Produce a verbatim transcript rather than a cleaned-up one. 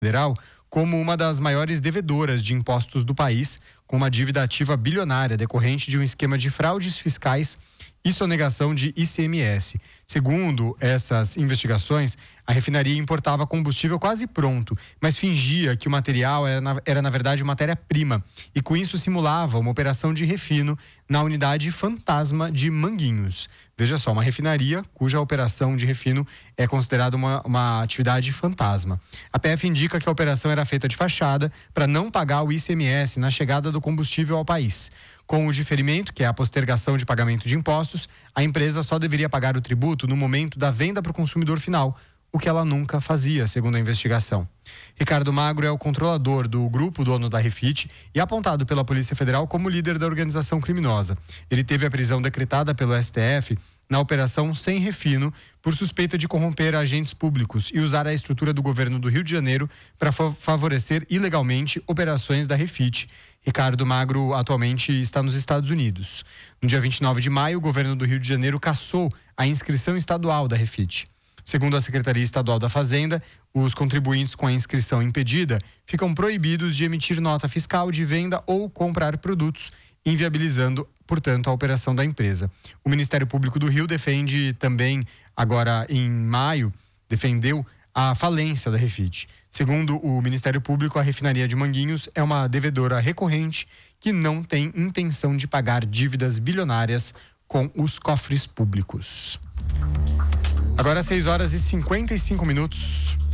Federal como uma das maiores devedoras de impostos do país, com uma dívida ativa bilionária decorrente de um esquema de fraudes fiscais e sonegação de I C M S. Segundo essas investigações, a refinaria importava combustível quase pronto, mas fingia que o material era na, era, na verdade, matéria-prima e, com isso, simulava uma operação de refino na unidade fantasma de Manguinhos. Veja só, uma refinaria cuja operação de refino é considerada uma, uma atividade fantasma. A P F indica que a operação era feita de fachada para não pagar o I C M S na chegada do combustível ao país. Com o diferimento, que é a postergação de pagamento de impostos, a empresa só deveria pagar o tributo no momento da venda para o consumidor final, o que ela nunca fazia, segundo a investigação. Ricardo Magro é o controlador do grupo dono da Refit e apontado pela Polícia Federal como líder da organização criminosa. Ele teve a prisão decretada pelo S T F na Operação Sem Refino por suspeita de corromper agentes públicos e usar a estrutura do governo do Rio de Janeiro para favorecer ilegalmente operações da Refit. Ricardo Magro atualmente está nos Estados Unidos. No dia vinte e nove de maio, o governo do Rio de Janeiro cassou a inscrição estadual da Refit. Segundo a Secretaria Estadual da Fazenda, os contribuintes com a inscrição impedida ficam proibidos de emitir nota fiscal de venda ou comprar produtos, inviabilizando, portanto, a operação da empresa. O Ministério Público do Rio defende também, agora em maio, defendeu a falência da Refit. Segundo o Ministério Público, a refinaria de Manguinhos é uma devedora recorrente que não tem intenção de pagar dívidas bilionárias com os cofres públicos. Agora seis horas e cinquenta e cinco minutos.